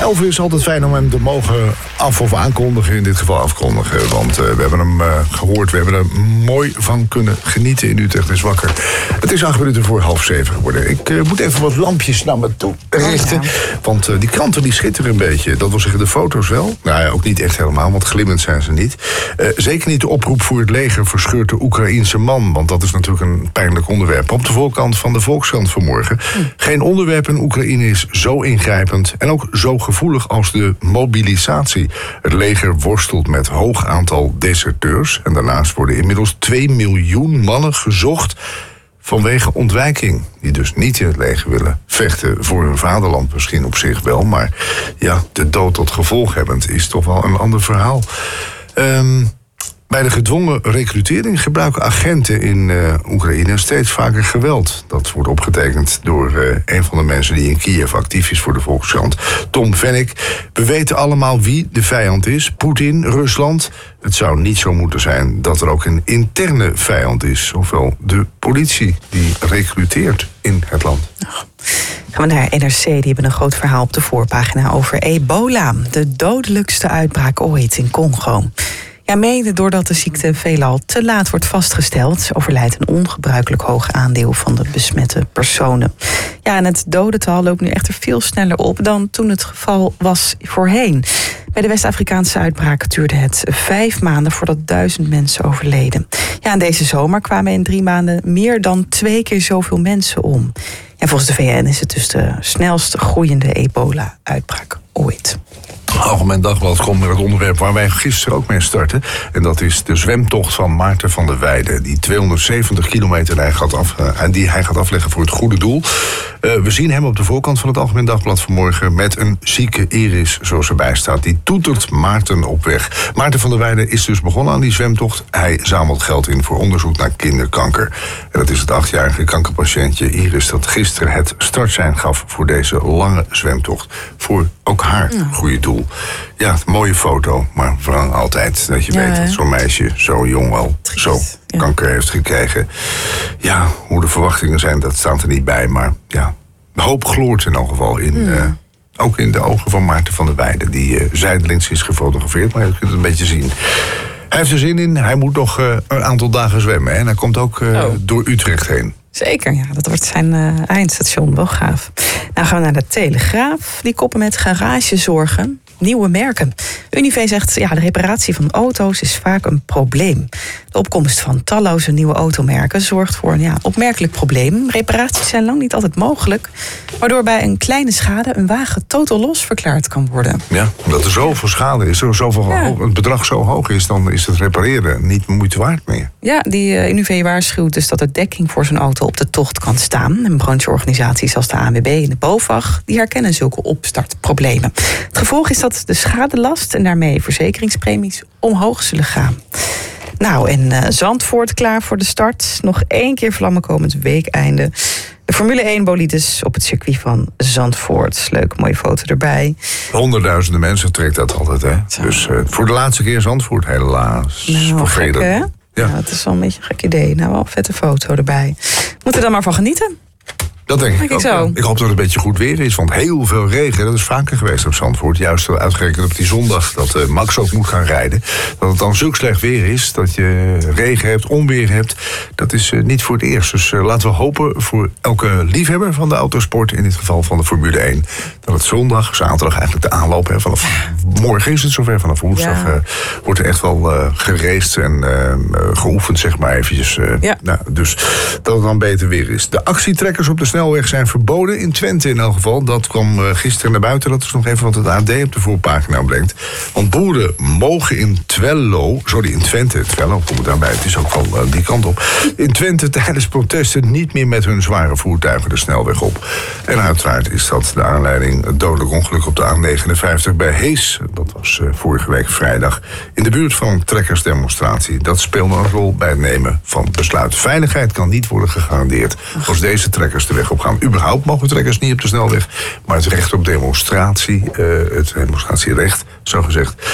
Elvis is altijd fijn om hem te mogen af- of aankondigen. In dit geval afkondigen. Want we hebben hem gehoord. We hebben er mooi van kunnen genieten in Utrecht is wakker. Het is 7:08 geworden. Ik moet even wat lampjes naar me toe richten. Ja. Want die kranten die schitteren een beetje. Dat wil zeggen de foto's wel. Nou ja, ook niet echt helemaal, want glimmend zijn ze niet. Zeker niet de oproep voor het leger verscheurt de Oekraïense man. Want dat is natuurlijk een pijnlijk onderwerp. Op de voorkant van de Volkskrant vanmorgen. Geen onderwerp in Oekraïne is zo ingrijpend en ook zo gevoelig als de mobilisatie. Het leger worstelt met hoog aantal deserteurs. En daarnaast worden inmiddels 2 miljoen mannen gezocht vanwege ontwijking. Die dus niet in het leger willen vechten voor hun vaderland misschien op zich wel. Maar ja, de dood tot gevolg hebbend is toch wel een ander verhaal. Bij de gedwongen recrutering gebruiken agenten in Oekraïne steeds vaker geweld. Dat wordt opgetekend door een van de mensen die in Kiev actief is voor de Volkskrant, Tom Vennik. We weten allemaal wie de vijand is. Poetin, Rusland. Het zou niet zo moeten zijn dat er ook een interne vijand is. Ofwel de politie die recruteert in het land. Gaan we naar NRC, die hebben een groot verhaal op de voorpagina over ebola. De dodelijkste uitbraak ooit in Congo. Ja, mede doordat de ziekte veelal te laat wordt vastgesteld, overlijdt een ongebruikelijk hoog aandeel van de besmette personen. Ja, en het dodental loopt nu echter veel sneller op dan toen het geval was voorheen. Bij de West-Afrikaanse uitbraak duurde het 5 maanden voordat 1000 mensen overleden. Ja, en deze zomer kwamen in 3 maanden meer dan 2 keer zoveel mensen om. En volgens de VN is het dus de snelst groeiende ebola-uitbraak ooit. Algemeen Dagblad komt met het onderwerp waar wij gisteren ook mee starten. En dat is de zwemtocht van Maarten van der Weijden. Die 270 kilometer die hij gaat afleggen voor het goede doel. We zien hem op de voorkant van het Algemeen Dagblad vanmorgen met een zieke Iris, zoals erbij staat. Die toetert Maarten op weg. Maarten van der Weijden is dus begonnen aan die zwemtocht. Hij zamelt geld in voor onderzoek naar kinderkanker. En dat is het 8-jarige kankerpatiëntje Iris dat gisteren het startsein gaf voor deze lange zwemtocht. Voor ook haar goede doel. Ja, mooie foto, maar vooral altijd dat je weet dat zo'n meisje zo jong al zo kanker heeft gekregen. Ja, hoe de verwachtingen zijn, dat staat er niet bij. Maar ja, hoop gloort in elk geval in. Ook in de ogen van Maarten van der Weijden, die zijdelings is gefotografeerd, maar je kunt het een beetje zien. Hij heeft er zin in, hij moet nog een aantal dagen zwemmen. Hè? En hij komt ook door Utrecht heen. Zeker, ja, dat wordt zijn eindstation, wel gaaf. Nou gaan we naar de Telegraaf. Die koppen met garagezorgen. Nieuwe merken. Unive zegt, ja, de reparatie van auto's is vaak een probleem. De opkomst van talloze nieuwe automerken zorgt voor een opmerkelijk probleem. Reparaties zijn lang niet altijd mogelijk, waardoor bij een kleine schade een wagen totaal los verklaard kan worden. Ja, omdat er zoveel schade is, het bedrag zo hoog is, dan is het repareren niet moeite waard meer. Ja, die Unive waarschuwt dus dat de dekking voor zo'n auto op de tocht kan staan. En brancheorganisaties als de ANWB en de BOVAG, die herkennen zulke opstartproblemen. Het gevolg is dat de schadelast en daarmee verzekeringspremies omhoog zullen gaan. Nou, en Zandvoort klaar voor de start. Nog 1 keer vlammen komend weekeinde. De Formule 1 bolides op het circuit van Zandvoort. Leuk, mooie foto erbij. Honderdduizenden mensen trekt dat altijd, hè? Zo. Dus voor de laatste keer Zandvoort, helaas. Nou, voor gek, hè? Ja. Ja, het is wel een beetje een gek idee. Nou, wel een vette foto erbij. Moet er dan maar van genieten. Dat denk ik ook. Zo. Ik hoop dat het een beetje goed weer is, want heel veel regen, dat is vaker geweest op Zandvoort. Juist uitgerekend op die zondag dat Max ook moet gaan rijden. Dat het dan zulk slecht weer is, dat je regen hebt, onweer hebt. Dat is niet voor het eerst. Dus laten we hopen voor elke liefhebber van de autosport, in dit geval van de Formule 1, dat het zaterdag eigenlijk de aanloop, hè, vanaf morgen is het zover, vanaf woensdag wordt er echt wel geraced en geoefend, zeg maar eventjes. Nou, dus dat het dan beter weer is. De actietrekkers op de snelweg zijn verboden in Twente in elk geval. Dat kwam gisteren naar buiten. Dat is nog even wat het AD op de voorpagina brengt. Want boeren mogen in Twente, kom ik daarbij, het is ook wel die kant op, in Twente tijdens protesten niet meer met hun zware voertuigen de snelweg op. En uiteraard is dat de aanleiding het dodelijk ongeluk op de A59 bij Hees. Dat was vorige week vrijdag in de buurt van een trekkersdemonstratie. Dat speelde een rol bij het nemen van besluit. Veiligheid kan niet worden gegarandeerd als deze trekkers de weg op gaan. Überhaupt mogen trekkers niet op de snelweg, maar het recht op demonstratie, het demonstratierecht, zo gezegd,